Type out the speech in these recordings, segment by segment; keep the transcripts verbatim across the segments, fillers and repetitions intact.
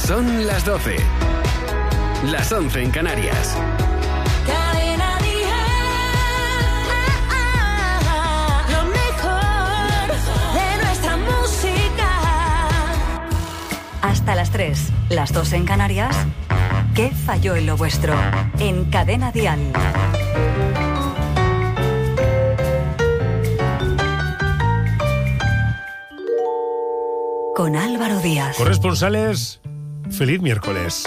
Son las doce. Las once en Canarias. Cadena Dial. Lo mejor de nuestra música. Hasta las tres, las dos en Canarias. ¿Qué falló en lo vuestro? En Cadena Dial. Con Álvaro Díaz. Corresponsales, feliz miércoles.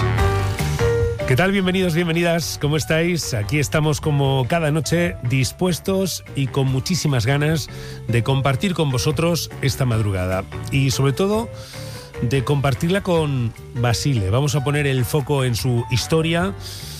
¿Qué tal? Bienvenidos, bienvenidas. ¿Cómo estáis? Aquí estamos como cada noche dispuestos y con muchísimas ganas de compartir con vosotros esta madrugada. Y sobre todo de compartirla con Basile. Vamos a poner el foco en su historia.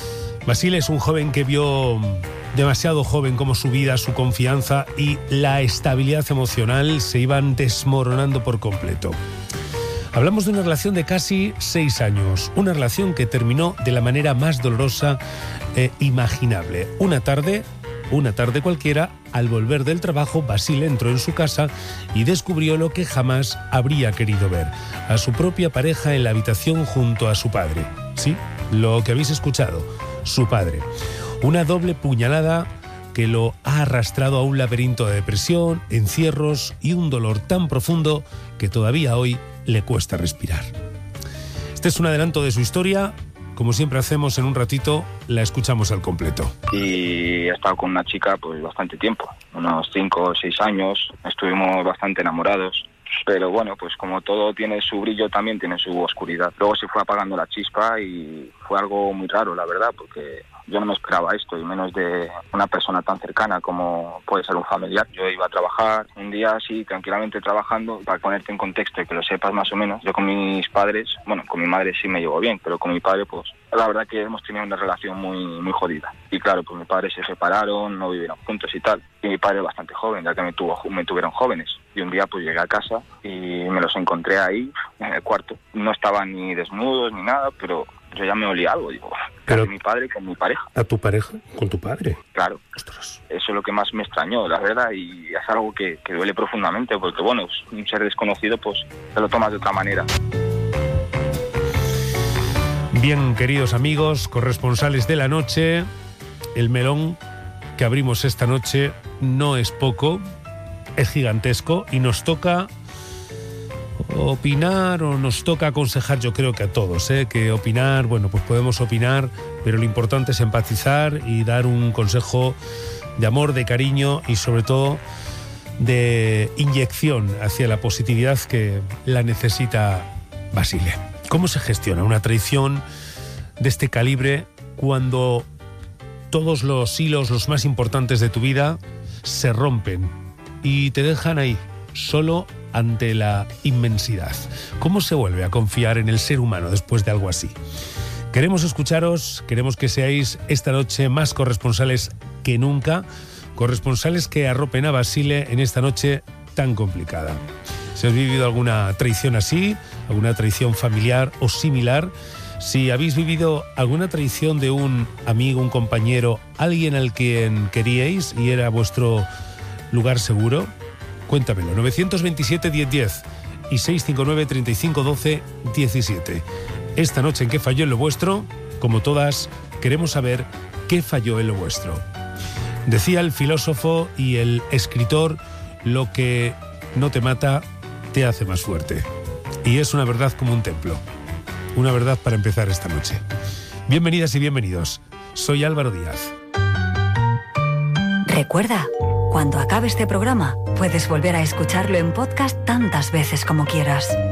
Basile es un joven que vio demasiado joven como su vida, su confianza y la estabilidad emocional se iban desmoronando por completo. Hablamos de una relación de casi seis años, una relación que terminó de la manera más dolorosa e imaginable. Una tarde, una tarde cualquiera, al volver del trabajo, Basile entró en su casa y descubrió lo que jamás habría querido ver: a su propia pareja en la habitación junto a su padre. Sí, lo que habéis escuchado, su padre. Una doble puñalada que lo ha arrastrado a un laberinto de depresión, encierros y un dolor tan profundo que todavía hoy le cuesta respirar. Este es un adelanto de su historia. Como siempre hacemos, en un ratito la escuchamos al completo. Y he estado con una chica pues bastante tiempo, unos cinco o seis años. Estuvimos bastante enamorados. Pero bueno, pues como todo tiene su brillo, también tiene su oscuridad. Luego se fue apagando la chispa y fue algo muy raro, la verdad, porque yo no me esperaba esto, y menos de una persona tan cercana como puede ser un familiar. Yo iba a trabajar un día así, tranquilamente trabajando. Para ponerte en contexto y que lo sepas más o menos, yo con mis padres, bueno, con mi madre sí me llevo bien, pero con mi padre, pues la verdad que hemos tenido una relación muy muy jodida. Y claro, pues mis padres se separaron, no vivieron juntos y tal. Y mi padre bastante joven, ya que me, tuvo, me tuvieron jóvenes. Y un día pues llegué a casa y me los encontré ahí, en el cuarto. No estaban ni desnudos ni nada, pero yo ya me olía algo, digo, Pero, con mi padre, con mi pareja. ¿A tu pareja? ¿Con tu padre? Claro. Ostras. Eso es lo que más me extrañó, la verdad, y es algo que, que duele profundamente, porque bueno, es un ser desconocido, pues te lo tomas de otra manera. Bien, queridos amigos, corresponsales de la noche, el melón que abrimos esta noche no es poco, es gigantesco y nos toca opinar o nos toca aconsejar, yo creo que a todos, ¿eh? Que opinar, bueno, pues podemos opinar, pero lo importante es empatizar y dar un consejo de amor, de cariño y sobre todo de inyección hacia la positividad que la necesita Basile. ¿Cómo se gestiona una traición de este calibre cuando todos los hilos, los más importantes de tu vida, se rompen y te dejan ahí, solo ante la inmensidad? ¿Cómo se vuelve a confiar en el ser humano después de algo así? Queremos escucharos, queremos que seáis esta noche más corresponsales que nunca, corresponsales que arropen a Basile en esta noche tan complicada. Si has vivido alguna traición así, alguna traición familiar o similar, si habéis vivido alguna traición de un amigo, un compañero, alguien al quien queríais y era vuestro lugar seguro, cuéntamelo. nueve dos siete, diez diez y seis cinco nueve, treinta y cinco, doce, diecisiete. Esta noche en ¿Qué falló en lo vuestro? Como todas, queremos saber qué falló en lo vuestro. Decía el filósofo y el escritor: lo que no te mata te hace más fuerte. Y es una verdad como un templo. Una verdad para empezar esta noche. Bienvenidas y bienvenidos. Soy Álvaro Díaz. Recuerda, cuando acabe este programa, puedes volver a escucharlo en podcast tantas veces como quieras.